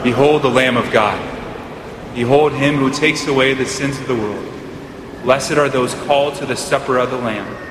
Behold the Lamb of God. Behold him who takes away the sins of the world. Blessed are those called to the supper of the Lamb.